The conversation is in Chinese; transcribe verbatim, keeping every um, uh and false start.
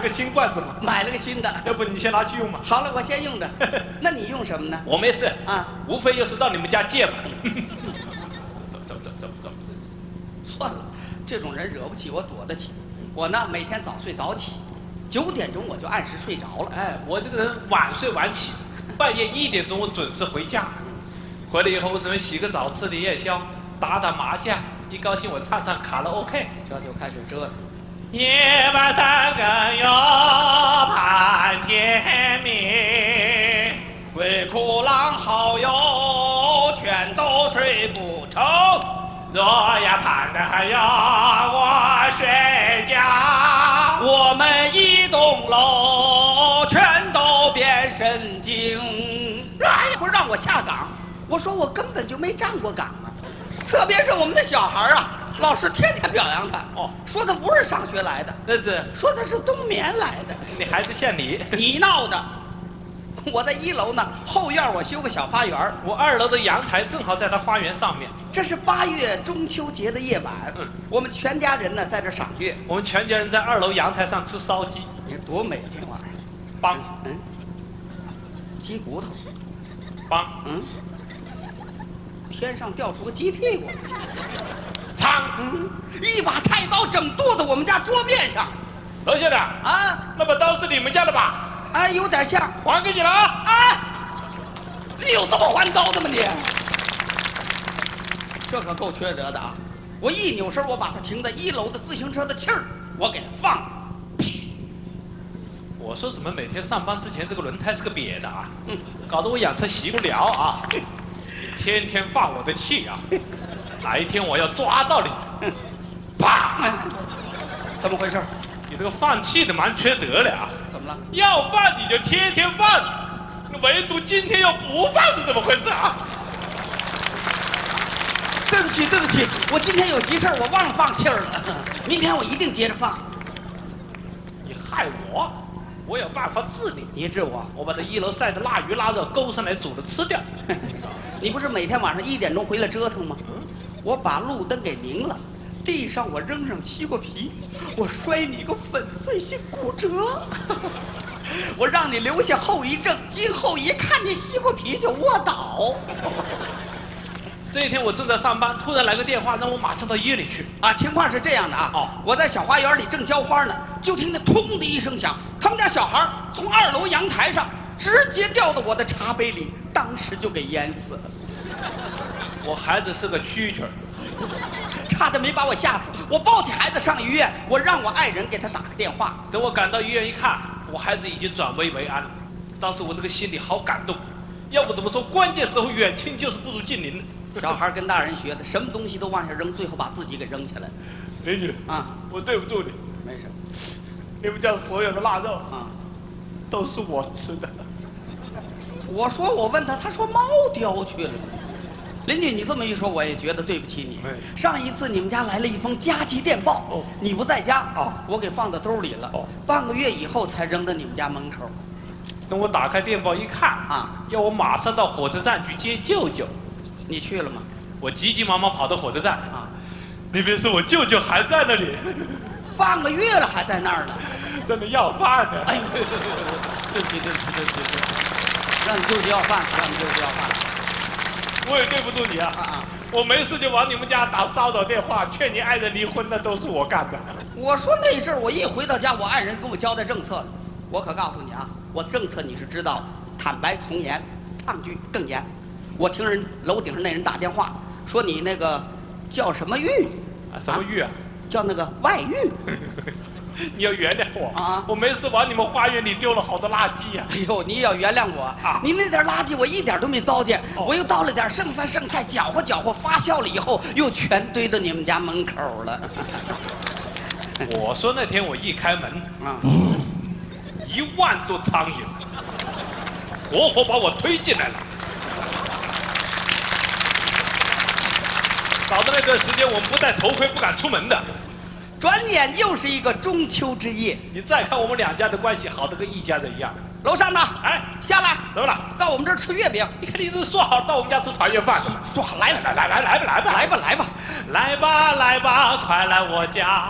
个新罐子吗？ 买了个新的。 要不你先拿去用嘛。 好了，我先用着。那你用什么呢？ 我没事啊， 无非就是到你们家借嘛。走走走走走。 算了，这种人惹不起，我躲得起。我呢，每天早睡早起，九点钟我就按时睡着了。 哎，我这个人晚睡晚起，半夜一点钟我准时回家。回来以后，我准备洗个澡，吃点夜宵，打打麻将。一高兴，我唱唱卡拉 OK， 这就开始折腾。 夜半三更哟，盼天明。 鬼哭狼嚎哟，全都睡不成。 若呀盼得呀，我睡觉。 我们一栋楼全都变神经。说让我下岗，我说我根本就没站过岗啊。特别是我们的小孩啊，老师天天表扬他， 哦， 说他不是上学来的， 那是说他是冬眠来的。 你孩子像你， 你闹的。我在一楼呢，后院我修个小花园， 我二楼的阳台正好在他花园上面。 这是八月中秋节的夜晚， 嗯， 我们全家人呢在这赏月。 我们全家人在二楼阳台上吃烧鸡， 你看多美，今晚棒， 嗯，鸡骨头， 棒， 嗯，天上掉出个鸡屁股， 苍， 嗯，一把菜刀整剁到我们家桌面上。 楼下的啊， 那把刀是你们家的吧？ 哎，有点像。 还给你了啊！ 啊，你有这么还刀的吗你？这可够缺德的啊！我一扭身，我把他停在一楼的自行车的气儿，我给他放了。 我说怎么每天上班之前这个轮胎是个瘪的啊？ 嗯， 搞得我养成习不了啊！天天放我的气啊！哪一天我要抓到你，啪！ 怎么回事？ 你这个放气的蛮缺德的啊！ 怎么了？ 要放你就天天放，唯独今天要不放是怎么回事啊？ 对不起，对不起，我今天有急事，我忘了放气儿了。明天我一定接着放。 你害我，我有办法治你。 你治我？ 我把这一楼晒的腊鱼腊肉勾上来煮了吃掉。 你不是每天晚上一点钟回来折腾吗？我把路灯给拧了，地上我扔上西瓜皮，我摔你个粉碎性骨折。我让你留下后遗症，今后一看见西瓜皮就卧倒。 这一天我正在上班，突然来个电话，让我马上到医院里去。 啊，情况是这样的啊， 哦， 我在小花园里正浇花呢，就听见砰的一声响，他们家小孩从二楼阳台上直接掉到我的茶杯里，当时就给淹死了。 我孩子是个蛐蛐儿， 差点没把我吓死。我抱起孩子上医院，我让我爱人给他打个电话。 等我赶到医院一看，我孩子已经转危为安了。当时我这个心里好感动，要不怎么说关键时候远亲就是不如近邻呢？ 小孩跟大人学的，什么东西都往下扔，最后把自己给扔下来了。 美女啊， 我对不住你。 没事。 你们家所有的腊肉啊， 都是我吃的。 我说我问他，他说猫叼去了。邻居，你这么一说，我也觉得对不起你。上一次你们家来了一封加急电报， 哦， 你不在家， 哦， 我给放到兜里了， 哦， 半个月以后才扔到你们家门口。 等我打开电报一看， 啊， 要我马上到火车站去接舅舅。 你去了吗？ 我急急忙忙跑到火车站， 啊， 那边说我舅舅还在那里， 半个月了还在那儿呢， 在那要饭呢。 哎呦，对不起对不起对不起对不起，让你舅舅要饭，让你舅舅要饭。 我也对不住你啊！ 啊啊！ 我没事就往你们家打骚扰电话，劝你爱人离婚，那都是我干的。 我说那阵儿我一回到家，我爱人跟我交代政策了。我可告诉你啊，我政策你是知道的，坦白从严，抗拒更严。我听人楼顶上那人打电话说你那个叫什么狱啊？什么狱啊？ 叫那个外遇。 你要原谅我啊！ 我没事往你们花园里丢了好多垃圾呀、啊！ 哎呦，你也要原谅我啊！你那点垃圾我一点都没糟践，哦、我又倒了点剩饭剩菜，搅和搅和，发酵了以后又全堆到你们家门口了。 我说那天我一开门啊， 一万多苍蝇，活活把我推进来了。搞得那段时间我们不戴头盔不敢出门的。 转眼又是一个中秋之夜， 你再看我们两家的关系好的跟一家人一样。 楼上的， 哎， 下来， 怎么了？ 到我们这儿吃月饼。 你看你这说好到我们家吃团圆饭， 说好来了， 来来来来吧来吧来吧来吧， 来吧来吧，快来我家。